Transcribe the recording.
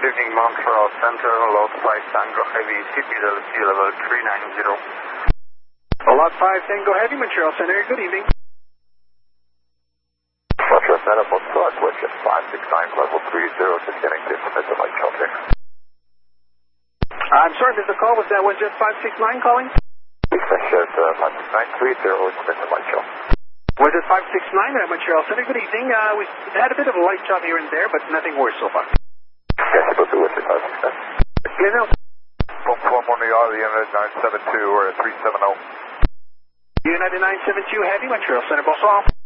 Good evening, Montreal Center, Lot 5 Tango Heavy, CPWC level 390. Lot 5 Tango Heavy, Montreal Center, good evening. Montreal Center, Montreal, question 569, level 30, just getting to Mr. Mike Celtic. I'm sorry, Mr. Call, was that one just 569 calling? Yes, 569, 30, Mr. Mike Celtic. Was it 569 at Montreal Center? Good evening. We had a bit of a light job here and there, but nothing worse so far. Yes, go through with the 569. Yes, no. From Montreal, the United 972 or 370. United 972 Heavy, Montreal Center, bonsoir.